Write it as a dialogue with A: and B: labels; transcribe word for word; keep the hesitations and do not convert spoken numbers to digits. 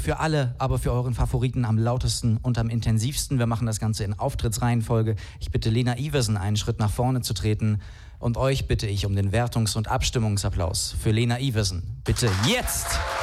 A: für alle, aber für euren Favoriten am lautesten und am intensivsten. Wir machen das Ganze in Auftrittsreihenfolge. Ich bitte Lena Iversen, einen Schritt nach vorne zu treten. Und euch bitte ich um den Wertungs- und Abstimmungsapplaus für Lena Iversen. Bitte jetzt!